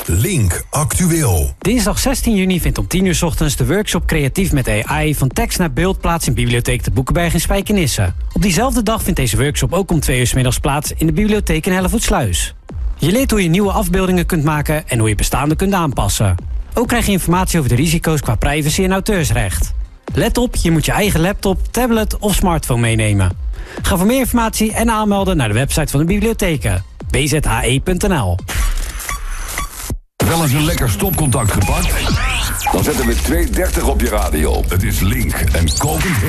Link Actueel. Dinsdag 16 juni vindt om 10 uur 's ochtends de workshop Creatief met AI van tekst naar beeld plaats in Bibliotheek de Boekenberg in Spijkenisse. Op diezelfde dag vindt deze workshop ook om 2 uur 's middags plaats in de bibliotheek in Hellevoetsluis. Je leert hoe je nieuwe afbeeldingen kunt maken en hoe je bestaande kunt aanpassen. Ook krijg je informatie over de risico's qua privacy en auteursrecht. Let op, je moet je eigen laptop, tablet of smartphone meenemen. Ga voor meer informatie en aanmelden naar de website van de bibliotheken. bzhe.nl. Wel eens een lekker stopcontact gepakt? Dan zetten we 230 op je radio. Het is Link en kokend